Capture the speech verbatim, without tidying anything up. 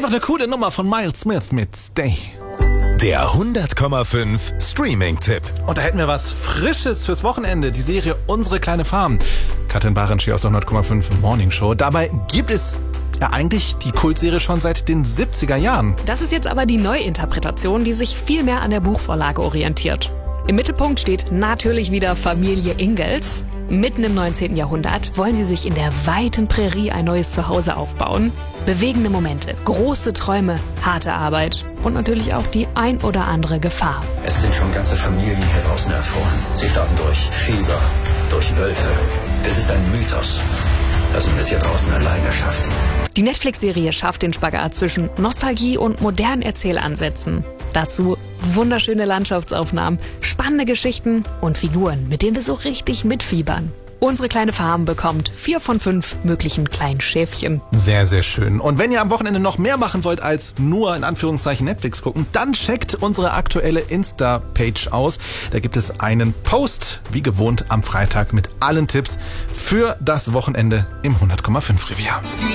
Einfach eine coole Nummer von Miles Smith mit Stay. Der hundert Komma fünf Streaming-Tipp. Und da hätten wir was Frisches fürs Wochenende. Die Serie Unsere kleine Farm. Katrin Barentschi aus der hundert Komma fünf Morning Show. Dabei gibt es ja eigentlich die Kultserie schon seit den siebziger Jahren. Das ist jetzt aber die Neuinterpretation, die sich viel mehr an der Buchvorlage orientiert. Im Mittelpunkt steht natürlich wieder Familie Ingalls. Mitten im neunzehnten Jahrhundert wollen sie sich in der weiten Prärie ein neues Zuhause aufbauen. Bewegende Momente, große Träume, harte Arbeit und natürlich auch die ein oder andere Gefahr. Es sind schon ganze Familien hier draußen erfroren. Sie starben durch Fieber, durch Wölfe. Es ist ein Mythos, dass man es hier draußen alleine schafft. Die Netflix-Serie schafft den Spagat zwischen Nostalgie und modernen Erzählansätzen. Dazu wunderschöne Landschaftsaufnahmen, spannende Geschichten und Figuren, mit denen wir so richtig mitfiebern. Unsere kleine Farm bekommt vier von fünf möglichen kleinen Schäfchen. Sehr, sehr schön. Und wenn ihr am Wochenende noch mehr machen wollt als nur in Anführungszeichen Netflix gucken, dann checkt unsere aktuelle Insta-Page aus. Da gibt es einen Post, wie gewohnt, am Freitag mit allen Tipps für das Wochenende im hundert Komma fünf Revier.